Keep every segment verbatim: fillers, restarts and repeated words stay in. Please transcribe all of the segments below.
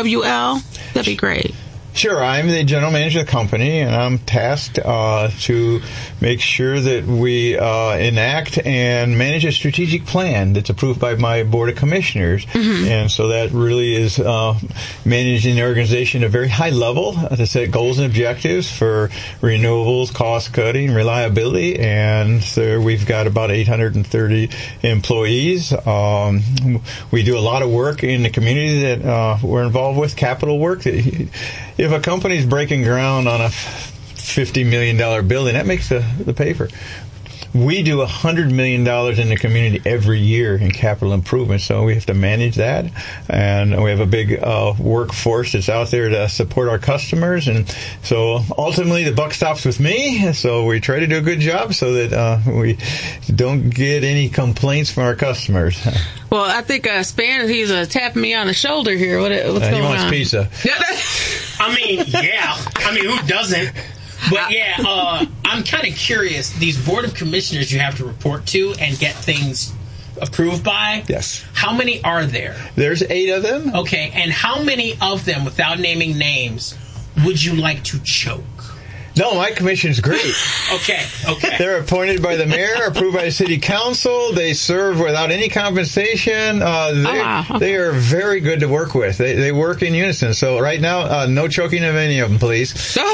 W L? That'd be great. Sure. I'm the general manager of the company, and I'm tasked uh, to make sure that we uh, enact and manage a strategic plan that's approved by my board of commissioners. Mm-hmm. And so that really is uh, managing the organization at a very high level to set goals and objectives for renewables, cost cutting, reliability. And so we've got about eight hundred thirty employees. Um, we do a lot of work in the community that uh, we're involved with, capital work. That, if a company's breaking ground on a fifty million dollars building, that makes the, the paper. We do one hundred million dollars in the community every year in capital improvements, so we have to manage that. And we have a big uh, workforce that's out there to support our customers. And so ultimately the buck stops with me, so we try to do a good job so that uh, we don't get any complaints from our customers. Well, I think uh, Span, he's uh, tapping me on the shoulder here. What, what's uh, going on? He wants pizza. I mean, yeah. I mean, who doesn't? But yeah, uh, I'm kind of curious. These board of commissioners you have to report to and get things approved by. Yes. How many are there? There's eight of them. Okay, and how many of them, without naming names, would you like to choke? No, my commission's great. okay, okay. They're appointed by the mayor, approved by the city council. They serve without any compensation. Uh, they, oh, wow. okay. they are very good to work with. They they work in unison. So right now, uh, no choking of any of them, please.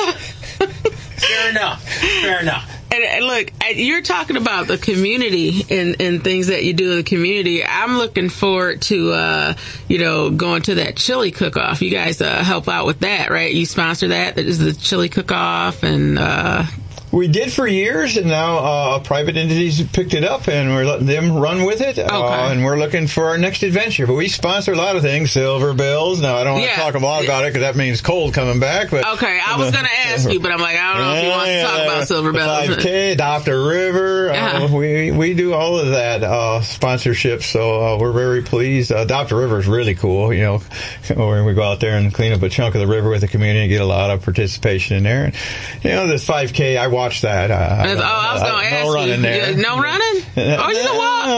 Fair enough. Fair enough. And, and look, you're talking about the community and, and things that you do in the community. I'm looking forward to, uh, you know, going to that chili cook-off. You guys uh, help out with that, right? You sponsor that? That is the chili cook-off and... Uh, We did for years, and now uh, private entities picked it up, and we're letting them run with it. Okay. Uh, and we're looking for our next adventure. But we sponsor a lot of things, Silver Bills. Now, I don't want yeah. to talk a lot about it because that means cold coming back. But okay, I was going to ask you, but I'm like, I don't know if you want to talk about Silver Bills. five K, Adopt a River. Uh-huh. Uh, we we do all of that uh, sponsorship, so uh, we're very pleased. Uh, Adopt a River is really cool. You know, when we go out there and clean up a chunk of the river with the community, get a lot of participation in there. And, you know, this five K, I watch that. Uh, I, oh, I was going to ask no running you. there. No running? Oh, you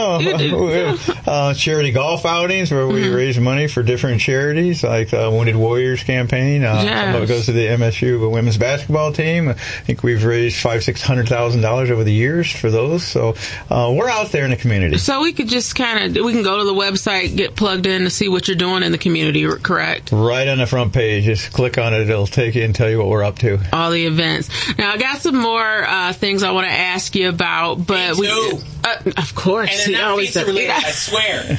know what? No. uh, charity golf outings where we mm-hmm. raise money for different charities, like the Wounded Warriors campaign. Uh, yes. Some of it goes to the M S U women's basketball team. I think we've raised five, six hundred thousand dollars over the years for those. So uh, we're out there in the community. So we could just kind of we can go to the website, get plugged in to see what you're doing in the community. Correct? Right on the front page. Just click on it. It'll take you and tell you what we're up to. All the events. Now I got some more. Uh, things I want to ask you about, but Me we, too. uh, of course, and they're not pizza related. I swear.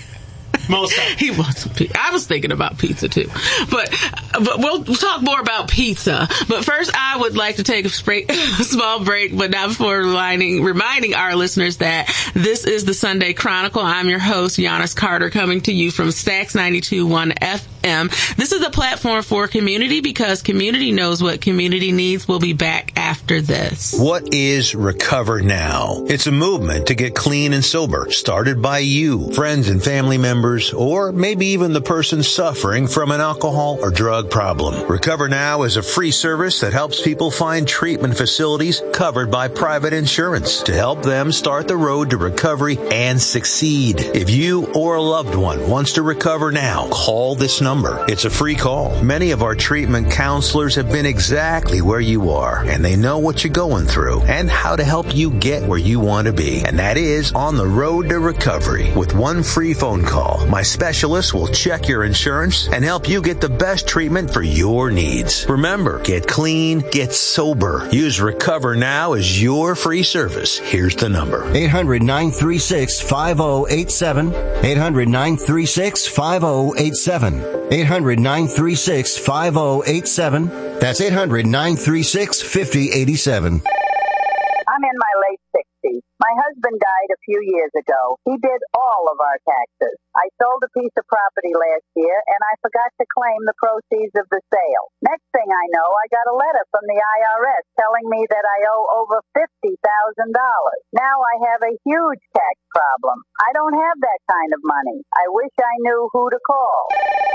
Most of he wants some pizza. I was thinking about pizza too, but but we'll talk more about pizza. But first, I would like to take a, spray, a small break, but not before reminding reminding our listeners that this is the Sunday Chronicle. I'm your host, Giannis Carter, coming to you from Stax ninety-two point one F M. This is a platform for community because community knows what community needs. We'll be back after this. What is Recover Now? It's a movement to get clean and sober, started by you, friends and family members, or maybe even the person suffering from an alcohol or drug problem. Recover Now is a free service that helps people find treatment facilities covered by private insurance to help them start the road to recovery and succeed. If you or a loved one wants to recover now, call this number. It's a free call. Many of our treatment counselors have been exactly where you are, and they know what you're going through and how to help you get where you want to be. And that is on the road to recovery. With one free phone call, my specialist will check your insurance and help you get the best treatment for your needs. Remember, get clean, get sober. Use Recover Now as your free service. Here's the number. eight hundred, nine three six, five oh eight seven. eight hundred, nine three six, five oh eight seven. eight hundred, nine three six, five oh eight seven. That's eight hundred, nine three six, five oh eight seven. I'm in my late sixties. My husband died a few years ago. He did all of our taxes. I sold a piece of property last year, and I forgot to claim the proceeds of the sale. Next thing I know, I got a letter from the I R S telling me that I owe over fifty thousand dollars. Now I have a huge tax problem. I don't have that kind of money. I wish I knew who to call.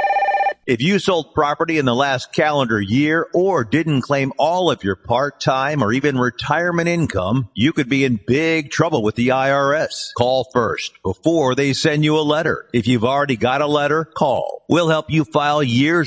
If you sold property in the last calendar year or didn't claim all of your part-time or even retirement income, you could be in big trouble with the I R S. Call first before they send you a letter. If you've already got a letter, call. We'll help you file years